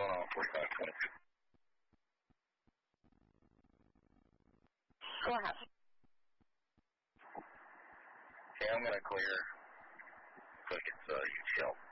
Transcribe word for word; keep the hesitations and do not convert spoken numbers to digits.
going on forty-five twenty-two? Go ahead. Okay, I'm going to clear. Click it's uh, U T L.